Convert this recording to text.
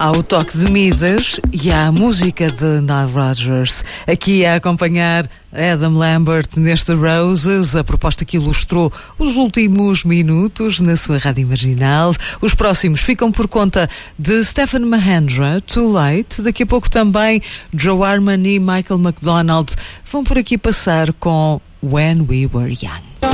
Há o toque de Midas e há a música de Nile Rodgers. Aqui a acompanhar Adam Lambert neste Roses, a proposta que ilustrou os últimos minutos na sua rádio marginal. Os próximos ficam por conta de Stephen Mahendra, Too Late. Daqui a pouco também Joe Arman e Michael McDonald vão por aqui passar com When We Were Young.